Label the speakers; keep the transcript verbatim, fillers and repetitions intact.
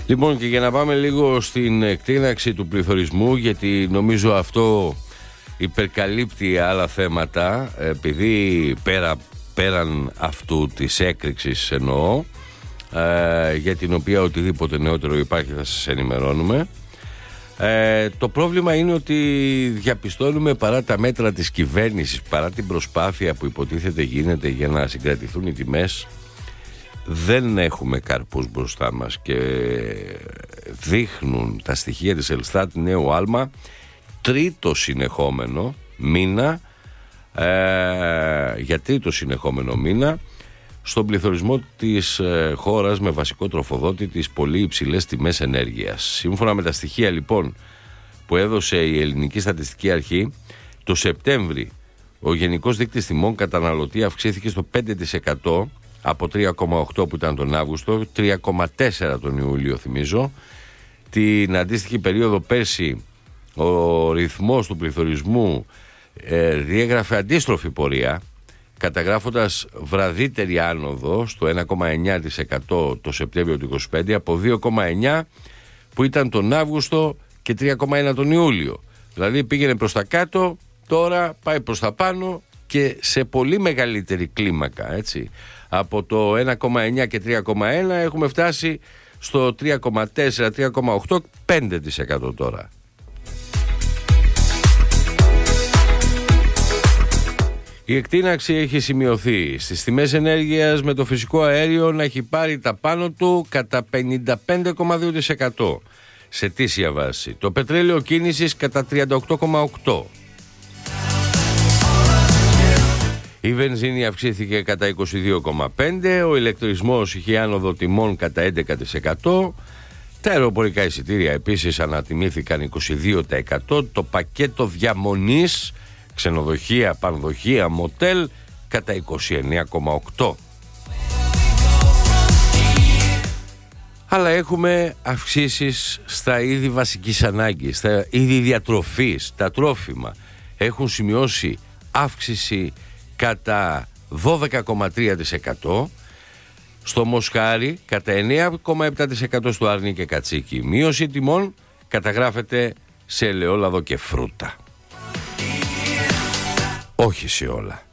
Speaker 1: Λοιπόν, και για να πάμε λίγο στην εκτείναξη του πληθωρισμού, γιατί νομίζω αυτό υπερκαλύπτει άλλα θέματα, επειδή πέρα, πέραν αυτού της έκρηξης εννοώ, ε, για την οποία οτιδήποτε νεότερο υπάρχει θα σας ενημερώνουμε. Ε, το πρόβλημα είναι ότι διαπιστώνουμε, παρά τα μέτρα της κυβέρνησης, παρά την προσπάθεια που υποτίθεται γίνεται για να συγκρατηθούν οι τιμές, δεν έχουμε καρπούς μπροστά μας, και δείχνουν τα στοιχεία της Ελστάτ νέο άλμα τρίτο συνεχόμενο μήνα, ε, για τρίτο συνεχόμενο μήνα στον πληθωρισμό της ε, χώρας, με βασικό τροφοδότη τις πολύ υψηλές τιμές ενέργειας. Σύμφωνα με τα στοιχεία λοιπόν που έδωσε η Ελληνική Στατιστική Αρχή, το Σεπτέμβρη ο γενικός δείκτης τιμών καταναλωτή αυξήθηκε στο πέντε τοις εκατό από τρία κόμμα οκτώ που ήταν τον Αύγουστο, τρία κόμμα τέσσερα τον Ιούλιο θυμίζω. Την αντίστοιχη περίοδο πέρσι ο ρυθμός του πληθωρισμού ε, διέγραφε αντίστροφη πορεία, καταγράφοντας βραδύτερη άνοδο στο ένα κόμμα εννιά τοις εκατό το Σεπτέμβριο του είκοσι πέντε από δύο κόμμα εννιά που ήταν τον Αύγουστο και τρία κόμμα ένα τον Ιούλιο. Δηλαδή πήγαινε προς τα κάτω, τώρα πάει προς τα πάνω και σε πολύ μεγαλύτερη κλίμακα, έτσι. Από το ένα κόμμα εννιά και τρία κόμμα ένα έχουμε φτάσει στο τρία κόμμα τέσσερα, τρία κόμμα οκτώ, πέντε τοις εκατό τώρα. Η εκτείναξη έχει σημειωθεί στις τιμές ενέργειας, με το φυσικό αέριο να έχει πάρει τα πάνω του κατά πενήντα πέντε κόμμα δύο τοις εκατό σε ετήσια βάση. Το πετρέλαιο κίνησης κατά τριάντα οκτώ κόμμα οκτώ τοις εκατό. Η βενζίνη αυξήθηκε κατά είκοσι δύο κόμμα πέντε τοις εκατό, ο ηλεκτρισμός είχε άνοδο τιμών κατά έντεκα τοις εκατό, τα αεροπορικά εισιτήρια επίσης ανατιμήθηκαν είκοσι δύο τοις εκατό, το πακέτο διαμονής, ξενοδοχεία, πανδοχεία, μοτέλ κατά είκοσι εννέα κόμμα οκτώ τοις εκατό. Αλλά έχουμε αυξήσεις στα είδη βασικής ανάγκης, στα είδη διατροφής, τα τρόφιμα έχουν σημειώσει αύξηση κατά δώδεκα κόμμα τρία τοις εκατό, στο μοσχάρι κατά εννέα κόμμα επτά τοις εκατό, στο άρνη και κατσίκι. Μείωση τιμών καταγράφεται σε ελαιόλαδο και φρούτα. Όχι σε όλα.